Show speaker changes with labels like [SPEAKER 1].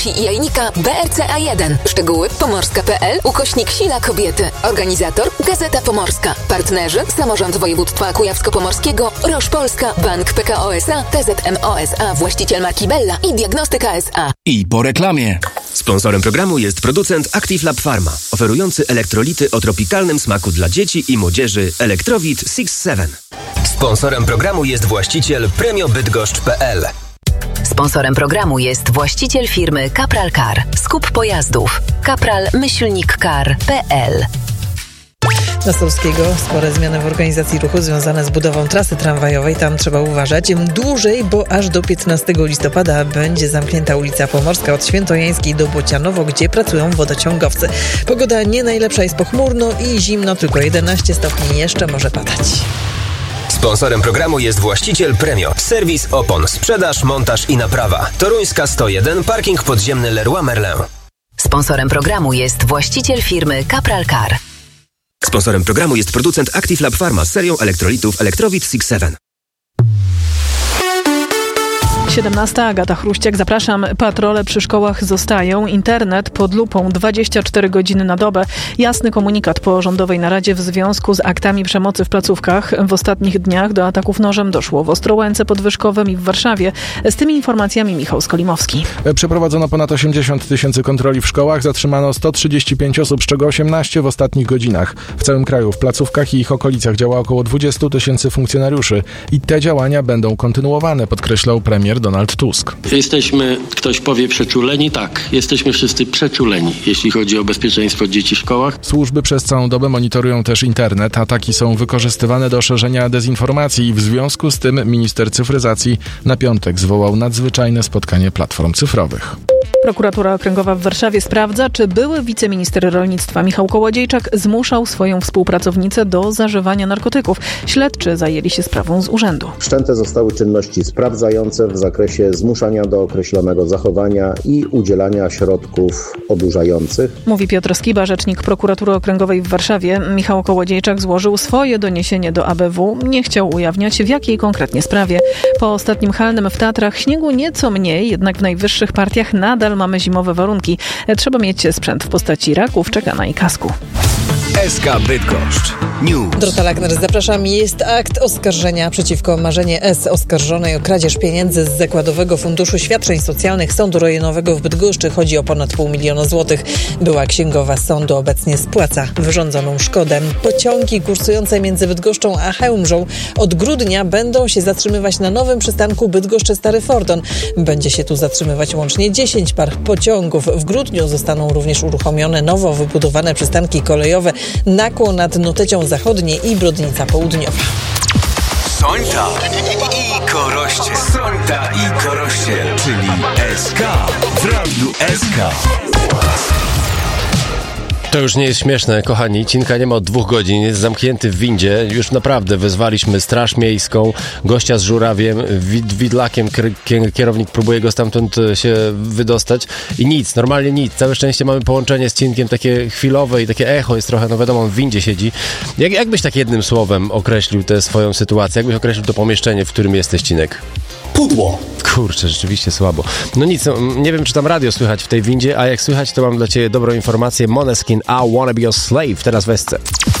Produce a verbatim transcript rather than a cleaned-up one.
[SPEAKER 1] i jajnika B R C A jeden. Szczegóły pomorska kropka p l ukośnik Sila Kobiety. Organizator Gazeta Pomorska. Partnerzy Samorząd Województwa Kujawsko-Pomorskiego, Roche Polska, Bank P K O S A, T Z M O S A, właściciel marki Bella i Diagnostyka S A.
[SPEAKER 2] I po reklamie.
[SPEAKER 3] Sponsorem programu jest producent Active Lab Pharma, oferujący elektrolity o tropikalnym smaku dla dzieci i młodzieży Elektrowit sześć siedem. Sponsorem programu jest właściciel premio bydgoszcz kropka p l.
[SPEAKER 4] Sponsorem programu jest właściciel firmy Kapral Car. Skup pojazdów. kapral myślnik car kropka p l.
[SPEAKER 5] Na Stolskiego spore zmiany w organizacji ruchu związane z budową trasy tramwajowej. Tam trzeba uważać dłużej, bo aż do piętnastego listopada będzie zamknięta ulica Pomorska od Świętojańskiej do Bocianowo, gdzie pracują wodociągowcy. Pogoda nie najlepsza, jest pochmurno i zimno, tylko jedenaście stopni, jeszcze może padać.
[SPEAKER 3] Sponsorem programu jest właściciel Premio. Serwis opon, sprzedaż, montaż i naprawa. Toruńska sto jeden, parking podziemny Leroy Merlin.
[SPEAKER 4] Sponsorem programu jest właściciel firmy Kapral Car.
[SPEAKER 3] Sponsorem programu jest producent Active Lab Pharma z serią elektrolitów Elektrowit sześć siedem.
[SPEAKER 6] siedemnasta, Agata Chruściak, zapraszam. Patrole przy szkołach zostają. Internet pod lupą dwadzieścia cztery godziny na dobę. Jasny komunikat po rządowej naradzie w związku z aktami przemocy w placówkach. W ostatnich dniach do ataków nożem doszło w Ostrołęce pod Wyszkowem i w Warszawie. Z tymi informacjami Michał Skolimowski.
[SPEAKER 2] Przeprowadzono ponad osiemdziesiąt tysięcy kontroli w szkołach. Zatrzymano sto trzydzieści pięć osób, z czego osiemnaście w ostatnich godzinach. W całym kraju w placówkach i ich okolicach działa około dwadzieścia tysięcy funkcjonariuszy. I te działania będą kontynuowane, podkreślał premier Donald Tusk.
[SPEAKER 7] Jesteśmy, ktoś powie, przeczuleni? Tak, jesteśmy wszyscy przeczuleni, jeśli chodzi o bezpieczeństwo dzieci w szkołach.
[SPEAKER 2] Służby przez całą dobę monitorują też internet. Ataki są wykorzystywane do szerzenia dezinformacji i w związku z tym minister cyfryzacji na piątek zwołał nadzwyczajne spotkanie platform cyfrowych.
[SPEAKER 6] Prokuratura Okręgowa w Warszawie sprawdza, czy były wiceminister rolnictwa Michał Kołodziejczak zmuszał swoją współpracownicę do zażywania narkotyków. Śledczy zajęli się sprawą z urzędu.
[SPEAKER 8] Wszczęte zostały czynności sprawdzające w zakresie zmuszania do określonego zachowania i udzielania środków odurzających.
[SPEAKER 6] Mówi Piotr Skiba, rzecznik Prokuratury Okręgowej w Warszawie. Michał Kołodziejczak złożył swoje doniesienie do A B W. Nie chciał ujawniać, w jakiej konkretnie sprawie. Po ostatnim halnym w Tatrach śniegu nieco mniej, jednak w najwyższych partiach nadal mamy zimowe warunki. Trzeba mieć sprzęt w postaci raków, czekana i kasku.
[SPEAKER 3] S K Bydgoszcz News.
[SPEAKER 5] Dorota Lagner, zapraszam. Jest akt oskarżenia przeciwko Marzenie S., oskarżonej o kradzież pieniędzy z Zakładowego Funduszu Świadczeń Socjalnych Sądu Rejonowego w Bydgoszczy. Chodzi o ponad pół miliona złotych. Była księgowa sądu obecnie spłaca wyrządzoną szkodę. Pociągi kursujące między Bydgoszczą a Chełmżą od grudnia będą się zatrzymywać na nowym przystanku Bydgoszczy-Stary Fordon. Będzie się tu zatrzymywać łącznie dziesięć par pociągów. W grudniu zostaną również uruchomione nowo wybudowane przystanki kolejowe Nakło nad Notecią Zachodniej i Brodnica Południowa.
[SPEAKER 3] Sońta i Koroście. Sońta i Koroście, czyli S K w Radiu S K.
[SPEAKER 9] To już nie jest śmieszne, kochani. Cinka nie ma od dwóch godzin, jest zamknięty w windzie. Już naprawdę wezwaliśmy straż miejską, gościa z żurawiem, wid- widlakiem, k- kierownik próbuje go stamtąd się wydostać i nic, normalnie nic. Całe szczęście mamy połączenie z Cinkiem takie chwilowe i takie echo jest trochę, no wiadomo, on w windzie siedzi. Jak, jak byś tak jednym słowem określił tę swoją sytuację? Jak byś określił to pomieszczenie, w którym jesteś, Cinek?
[SPEAKER 10] Pudło.
[SPEAKER 9] Kurczę, rzeczywiście słabo. No nic, no, nie wiem, czy tam radio słychać w tej windzie, a jak słychać, to mam dla ciebie dobrą informację. Måneskin, I Wanna Be Your Slave, teraz w Esce.